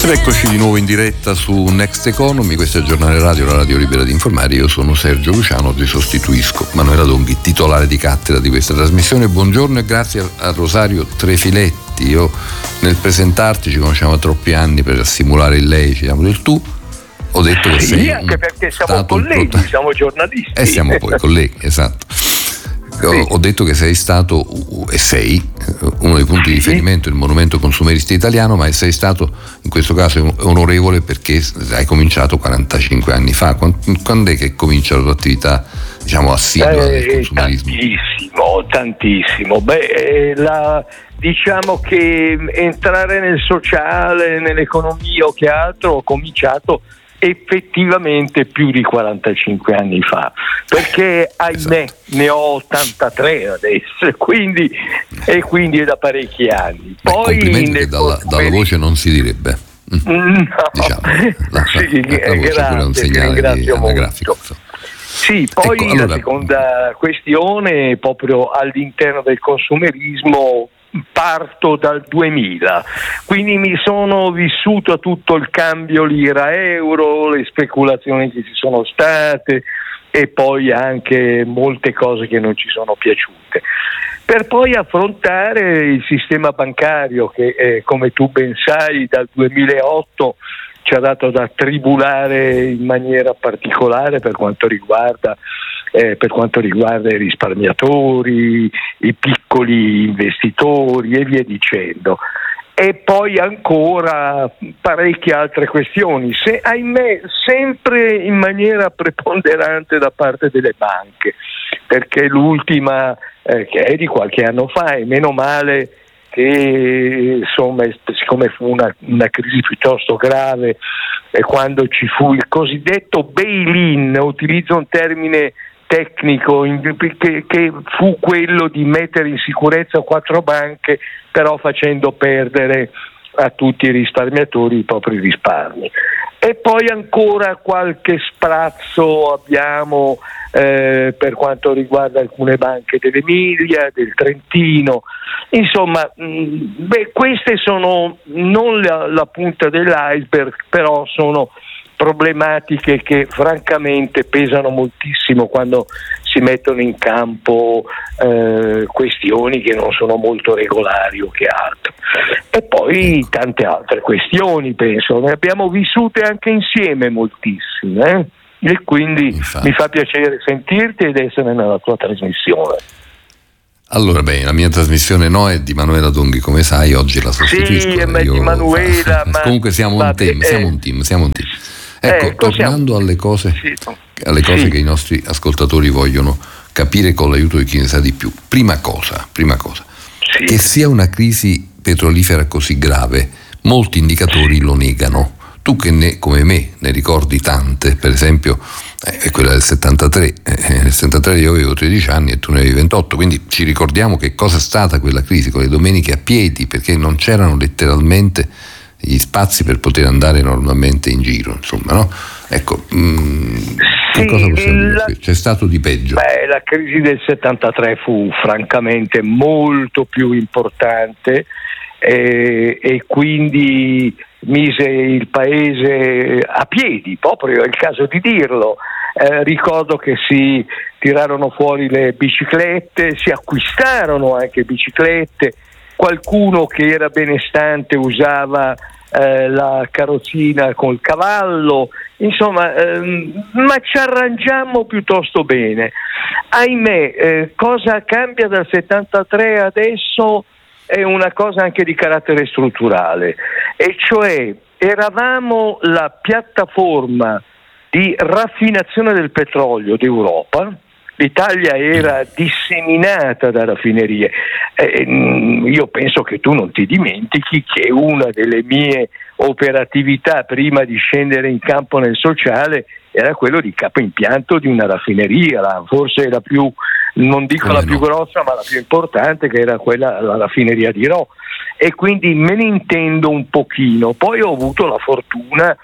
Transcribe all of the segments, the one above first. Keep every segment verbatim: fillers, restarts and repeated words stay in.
Ed eccoci di nuovo in diretta su Next Economy, questo è il giornale radio, la radio libera di informare. Io sono Sergio Luciano, oggi sostituisco Manuela Donghi, titolare di cattedra di questa trasmissione. Buongiorno e grazie a Rosario Trefiletti. Io nel presentarti, ci conosciamo da troppi anni, per simulare il lei ci diamo del tu, ho detto che sì, sei anche perché siamo colleghi, prota- siamo giornalisti. E eh, siamo poi colleghi, esatto. Sì. Ho detto che sei stato e sei uno dei punti di riferimento del movimento consumerista italiano, ma sei stato in questo caso onorevole perché hai cominciato quarantacinque anni fa. Quando è che comincia la tua attività, diciamo, assidua eh, del consumerismo? Tantissimo, tantissimo. Beh, la, diciamo che entrare nel sociale, nell'economia o che altro ho cominciato effettivamente più di quarantacinque anni fa, perché ahimè esatto. ne ho ottantatré adesso, quindi e quindi è da parecchi anni. Beh, Poi complimenti che dalla, dalla voce non si direbbe. Mm. No. Diciamo, la, sì, la, la voce grazie, pure è un segnale di anagrafico. Sì, poi ecco, allora, la seconda questione, proprio all'interno del consumerismo, parto dal duemila, quindi mi sono vissuto tutto il cambio lira-euro, le speculazioni che ci sono state e poi anche molte cose che non ci sono piaciute, per poi affrontare il sistema bancario che eh, come tu ben sai dal duemilaotto ci ha dato da tribulare in maniera particolare per quanto riguarda Eh, per quanto riguarda i risparmiatori, i piccoli investitori e via dicendo. E poi ancora parecchie altre questioni, se, ahimè sempre in maniera preponderante da parte delle banche, perché l'ultima eh, che è di qualche anno fa, e meno male che insomma, siccome fu una, una crisi piuttosto grave, eh, quando ci fu il cosiddetto bail-in, utilizzo un termine tecnico che, che fu quello di mettere in sicurezza quattro banche, però facendo perdere a tutti i risparmiatori i propri risparmi. E poi ancora qualche sprazzo abbiamo eh, per quanto riguarda alcune banche dell'Emilia, del Trentino, insomma mh, beh, queste sono non la, la punta dell'iceberg, però sono problematiche che francamente pesano moltissimo quando si mettono in campo eh, questioni che non sono molto regolari o che altro. E poi tante altre questioni, penso, ne abbiamo vissute anche insieme moltissime, eh? E quindi Infatti. mi fa piacere sentirti ed essere nella tua trasmissione. Allora, beh, la mia trasmissione no è di Manuela Donghi, come sai, oggi la sostituisco. Sì, è di Manuela, ma comunque siamo un team, eh, siamo un team, siamo un team. Ecco, ecco tornando siamo... alle cose, sì. alle cose sì. che i nostri ascoltatori vogliono capire con l'aiuto di chi ne sa di più. Prima cosa, prima cosa, sì. che sia una crisi petrolifera così grave, molti indicatori lo negano. Tu che ne, come me ne ricordi tante, per esempio eh, quella del settantatré, eh, nel settantatré io avevo tredici anni e tu ne avevi ventotto, quindi ci ricordiamo che cosa è stata quella crisi, con le domeniche a piedi, perché non c'erano letteralmente gli spazi per poter andare normalmente in giro, insomma, no? Ecco, mh, sì, che cosa possiamo dire? la... C'è stato di peggio? Beh, la crisi del settantatré fu francamente molto più importante eh, e quindi mise il paese a piedi, proprio è il caso di dirlo. Eh, ricordo che si tirarono fuori le biciclette, si acquistarono anche biciclette, qualcuno che era benestante usava eh, la carrozzina col cavallo, insomma, ehm, ma ci arrangiammo piuttosto bene. Ahimè, eh, cosa cambia dal settantatré adesso è una cosa anche di carattere strutturale, e cioè eravamo la piattaforma di raffinazione del petrolio d'Europa. L'Italia era disseminata da raffinerie. Eh, io penso che tu non ti dimentichi che una delle mie operatività prima di scendere in campo nel sociale era quello di capo impianto di una raffineria, la, forse la più, non dico Come la no. più grossa, ma la più importante, che era quella, la raffineria di Rho. E quindi me ne intendo un pochino. Poi ho avuto la fortuna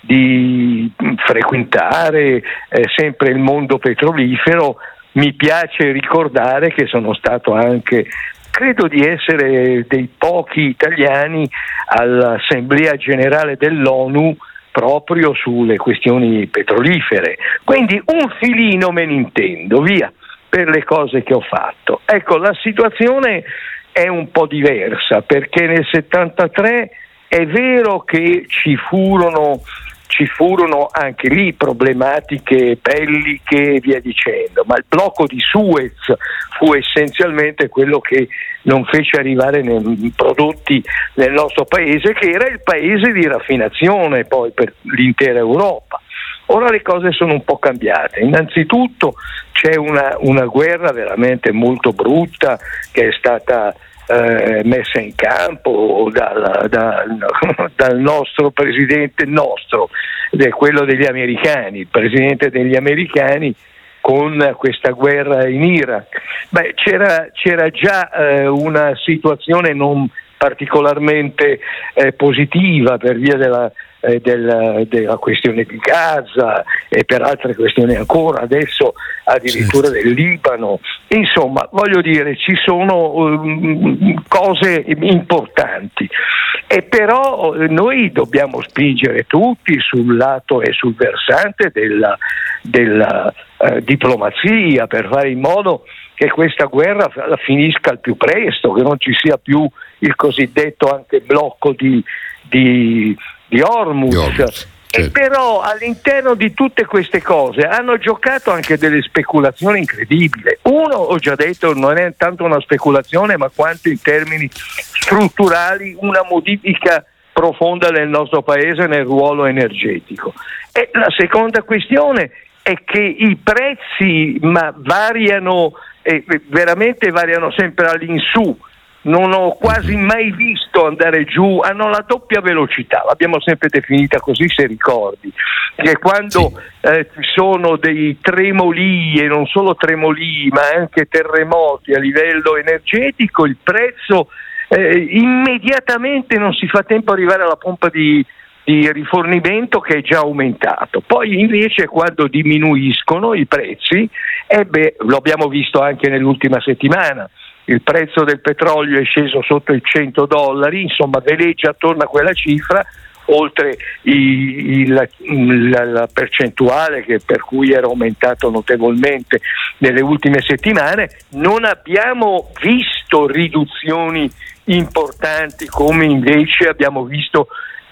di frequentare eh, sempre il mondo petrolifero. Mi piace ricordare che sono stato anche credo di essere dei pochi italiani all'Assemblea Generale dell'ONU proprio sulle questioni petrolifere, quindi un filino me ne intendo, via, per le cose che ho fatto. Ecco, la situazione è un po' diversa, perché nel settantatré è vero che ci furono ci furono anche lì problematiche belliche e via dicendo, ma il blocco di Suez fu essenzialmente quello che non fece arrivare nei prodotti nel nostro paese, che era il paese di raffinazione poi per l'intera Europa. Ora le cose sono un po' cambiate. Innanzitutto c'è una, una guerra veramente molto brutta che è stata eh, messa in campo dal, dal, dal nostro presidente, nostro, quello degli americani, il presidente degli americani, con questa guerra in Iraq. Beh, c'era, c'era già eh, una situazione non particolarmente eh, positiva per via della, eh, della, della questione di Gaza e per altre questioni ancora, adesso addirittura certo. del Libano. Insomma, voglio dire, ci sono um, cose importanti, e però noi dobbiamo spingere tutti sul lato e sul versante della, della eh, diplomazia, per fare in modo che questa guerra finisca al più presto, che non ci sia più il cosiddetto anche blocco di, di, di Hormuz. Di Hormuz. E certo. Però all'interno di tutte queste cose hanno giocato anche delle speculazioni incredibili. Uno, ho già detto, non è tanto una speculazione, ma quanto in termini strutturali una modifica profonda del nostro paese nel ruolo energetico. E la seconda questione è che i prezzi ma variano, eh, veramente variano sempre all'insù. Non ho quasi mai visto andare giù, hanno la doppia velocità, l'abbiamo sempre definita così, se ricordi, che quando sì. eh, ci sono dei tremoli, e non solo tremoli ma anche terremoti a livello energetico, il prezzo eh, immediatamente non si fa tempo a arrivare alla pompa di, di rifornimento, che è già aumentato. Poi invece quando diminuiscono i prezzi, eh beh, lo abbiamo visto anche nell'ultima settimana, il prezzo del petrolio è sceso sotto i cento dollari, insomma veleggia attorno a quella cifra, oltre i, il, la, la percentuale che per cui era aumentato notevolmente nelle ultime settimane. Non abbiamo visto riduzioni importanti, come invece abbiamo visto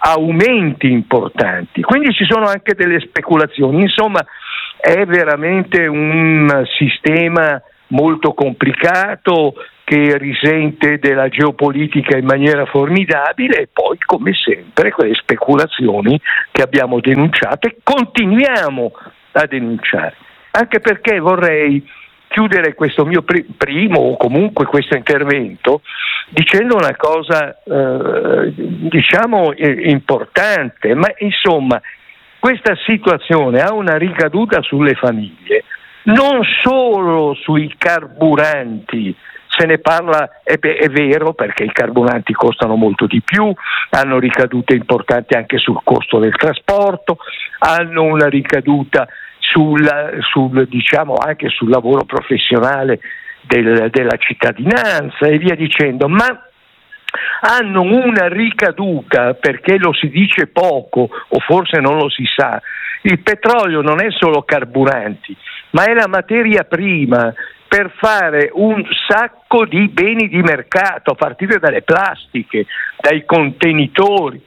aumenti importanti, quindi ci sono anche delle speculazioni. Insomma, è veramente un sistema molto complicato, che risente della geopolitica in maniera formidabile, e poi come sempre quelle speculazioni che abbiamo denunciato e continuiamo a denunciare, anche perché vorrei chiudere questo mio pr- primo o comunque questo intervento dicendo una cosa eh, diciamo eh, importante, ma insomma questa situazione ha una ricaduta sulle famiglie, non solo sui carburanti. Se ne parla, è, è vero, perché i carburanti costano molto di più, hanno ricadute importanti anche sul costo del trasporto, hanno una ricaduta sul, sul diciamo anche sul lavoro professionale del, della cittadinanza e via dicendo, ma hanno una ricaduta, perché lo si dice poco o forse non lo si sa. Il petrolio non è solo carburanti, ma è la materia prima per fare un sacco di beni di mercato, a partire dalle plastiche, dai contenitori,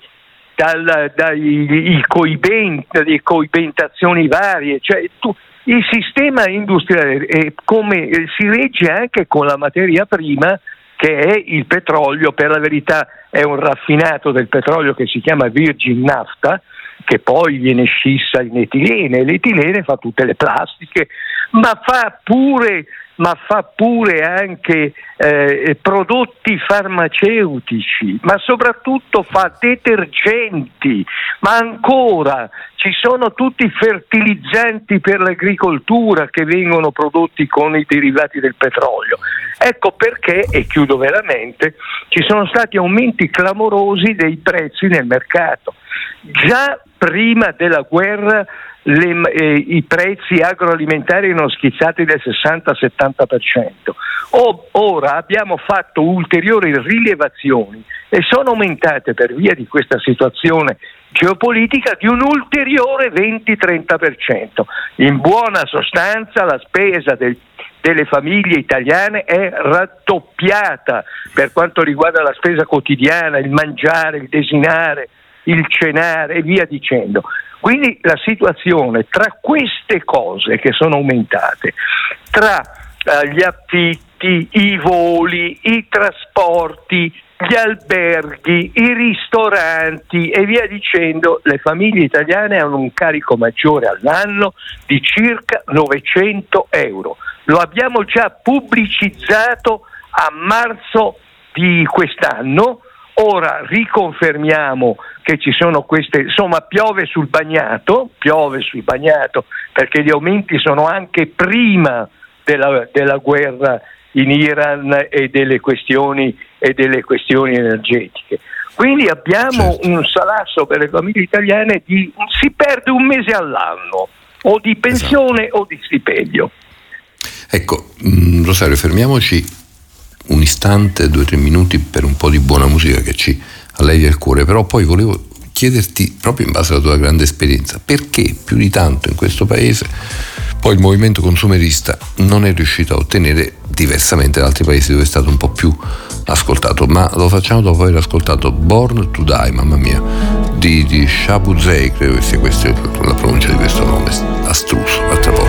dal, dai i coibent, le coibentazioni varie, cioè tu, il sistema industriale è come eh, si regge anche con la materia prima, che è il petrolio. Per la verità è un raffinato del petrolio che si chiama virgin naphtha, che poi viene scissa in etilene, e l'etilene fa tutte le plastiche, ma fa pure ma fa pure anche eh, prodotti farmaceutici, ma soprattutto fa detergenti, ma ancora ci sono tutti i fertilizzanti per l'agricoltura che vengono prodotti con i derivati del petrolio. Ecco perché, e chiudo veramente, ci sono stati aumenti clamorosi dei prezzi nel mercato. Già prima della guerra le, eh, i prezzi agroalimentari erano schizzati del sessanta settanta per cento. O, ora abbiamo fatto ulteriori rilevazioni e sono aumentate per via di questa situazione geopolitica di un ulteriore venti trenta per cento. In buona sostanza la spesa del, delle famiglie italiane è raddoppiata per quanto riguarda la spesa quotidiana, il mangiare, il desinare, il cenare e via dicendo. Quindi la situazione tra queste cose che sono aumentate, tra eh, gli affitti, i voli, i trasporti, gli alberghi, i ristoranti e via dicendo, le famiglie italiane hanno un carico maggiore all'anno di circa novecento euro. Lo abbiamo già pubblicizzato a marzo di quest'anno. Ora riconfermiamo che ci sono queste, insomma piove sul bagnato, piove sul bagnato perché gli aumenti sono anche prima della, della guerra in Iran e delle questioni e delle questioni energetiche. Quindi abbiamo certo. un salasso per le famiglie italiane di si perde un mese all'anno o di pensione esatto. o di stipendio. Ecco, mh, Rosario, fermiamoci un istante, due o tre minuti per un po' di buona musica che ci allevia il cuore, però poi volevo chiederti, proprio in base alla tua grande esperienza, perché più di tanto in questo paese poi il movimento consumerista non è riuscito a ottenere, diversamente da altri paesi dove è stato un po' più ascoltato. Ma lo facciamo dopo aver ascoltato Born to Die, mamma mia, di, di Shabu Zey, credo che sia questa la pronuncia di questo nome astruso. A tra poco.